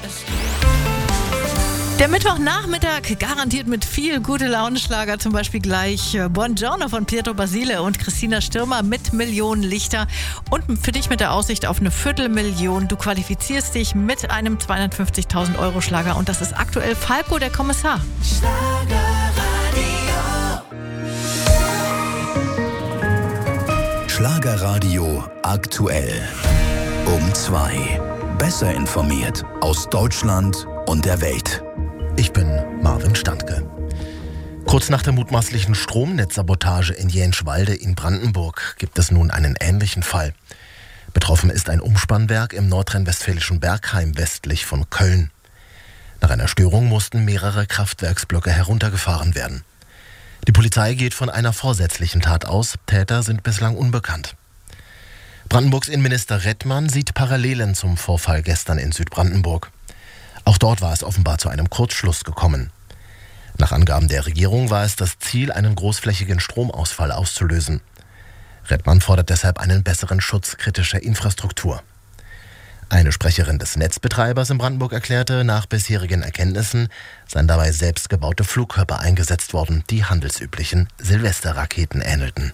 Der Mittwochnachmittag garantiert mit viel gute Laune-Schlager, zum Beispiel gleich Buongiorno von Pietro Basile und Christina Stürmer mit Millionen Lichter und für dich mit der Aussicht auf eine Viertelmillion. Du qualifizierst dich mit einem 250.000 € Schlager und das ist aktuell Falco, der Kommissar. Schlagerradio aktuell. Um 2. Besser informiert aus Deutschland und der Welt. Ich bin Marvin Standke. Kurz nach der mutmaßlichen Stromnetzsabotage in Jenschwalde in Brandenburg gibt es nun einen ähnlichen Fall. Betroffen ist ein Umspannwerk im nordrhein-westfälischen Bergheim westlich von Köln. Nach einer Störung mussten mehrere Kraftwerksblöcke heruntergefahren werden. Die Polizei geht von einer vorsätzlichen Tat aus. Täter sind bislang unbekannt. Brandenburgs Innenminister Redmann sieht Parallelen zum Vorfall gestern in Südbrandenburg. Auch dort war es offenbar zu einem Kurzschluss gekommen. Nach Angaben der Regierung war es das Ziel, einen großflächigen Stromausfall auszulösen. Redmann fordert deshalb einen besseren Schutz kritischer Infrastruktur. Eine Sprecherin des Netzbetreibers in Brandenburg erklärte, nach bisherigen Erkenntnissen seien dabei selbstgebaute Flugkörper eingesetzt worden, die handelsüblichen Silvesterraketen ähnelten.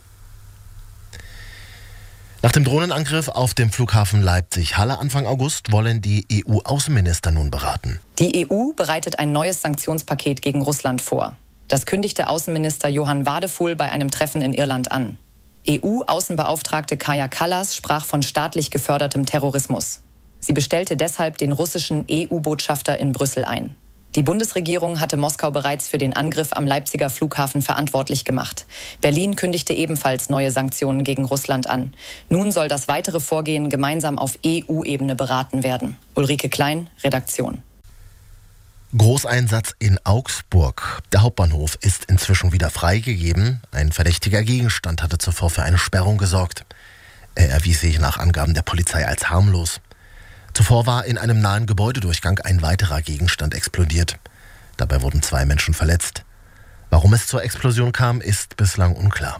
Nach dem Drohnenangriff auf dem Flughafen Leipzig-Halle Anfang August wollen die EU-Außenminister nun beraten. Die EU bereitet ein neues Sanktionspaket gegen Russland vor. Das kündigte Außenminister Johann Wadefuhl bei einem Treffen in Irland an. EU-Außenbeauftragte Kaja Kallas sprach von staatlich gefördertem Terrorismus. Sie bestellte deshalb den russischen EU-Botschafter in Brüssel ein. Die Bundesregierung hatte Moskau bereits für den Angriff am Leipziger Flughafen verantwortlich gemacht. Berlin kündigte ebenfalls neue Sanktionen gegen Russland an. Nun soll das weitere Vorgehen gemeinsam auf EU-Ebene beraten werden. Ulrike Klein, Redaktion. Großeinsatz in Augsburg. Der Hauptbahnhof ist inzwischen wieder freigegeben. Ein verdächtiger Gegenstand hatte zuvor für eine Sperrung gesorgt. Er erwies sich nach Angaben der Polizei als harmlos. Zuvor war in einem nahen Gebäudedurchgang ein weiterer Gegenstand explodiert. Dabei wurden 2 Menschen verletzt. Warum es zur Explosion kam, ist bislang unklar.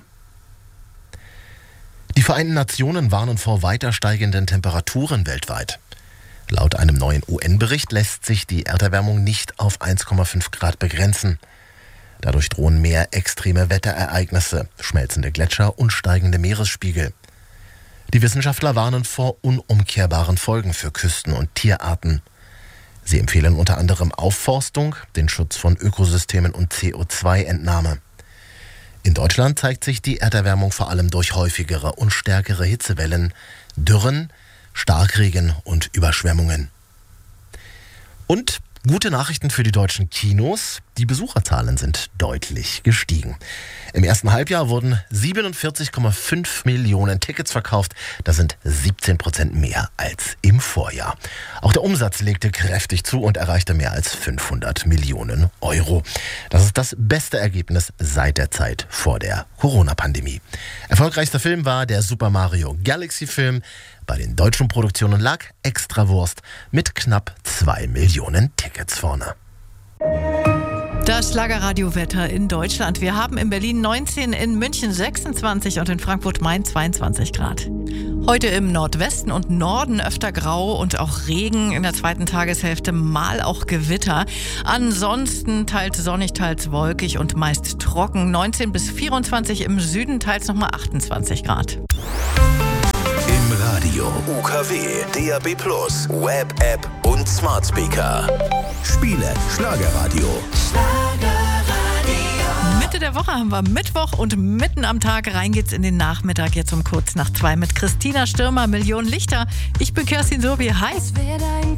Die Vereinten Nationen warnen vor weiter steigenden Temperaturen weltweit. Laut einem neuen UN-Bericht lässt sich die Erderwärmung nicht auf 1,5 Grad begrenzen. Dadurch drohen mehr extreme Wetterereignisse, schmelzende Gletscher und steigende Meeresspiegel. Die Wissenschaftler warnen vor unumkehrbaren Folgen für Küsten und Tierarten. Sie empfehlen unter anderem Aufforstung, den Schutz von Ökosystemen und CO2-Entnahme. In Deutschland zeigt sich die Erderwärmung vor allem durch häufigere und stärkere Hitzewellen, Dürren, Starkregen und Überschwemmungen. Und gute Nachrichten für die deutschen Kinos. Die Besucherzahlen sind deutlich gestiegen. Im ersten Halbjahr wurden 47,5 Millionen Tickets verkauft. Das sind 17% mehr als im Vorjahr. Auch der Umsatz legte kräftig zu und erreichte mehr als 500 Millionen Euro. Das ist das beste Ergebnis seit der Zeit vor der Corona-Pandemie. Erfolgreichster Film war der Super Mario Galaxy-Film. Bei den deutschen Produktionen lag Extrawurst mit knapp 2 Millionen Tickets vorne. Das Schlagerradio-Wetter in Deutschland. Wir haben in Berlin 19, in München 26 und in Frankfurt-Main 22 Grad. Heute im Nordwesten und Norden öfter grau und auch Regen. In der zweiten Tageshälfte mal auch Gewitter. Ansonsten teils sonnig, teils wolkig und meist trocken. 19 bis 24 im Süden, teils nochmal 28 Grad. Im Radio UKW, DAB+, Web-App und Smart Speaker. Spiele Schlagerradio. Mitte der Woche haben wir Mittwoch und mitten am Tag rein geht's in den Nachmittag, jetzt um kurz nach 2 mit Christina Stürmer, Millionen Lichter. Ich bin Kerstin Sobi, hi.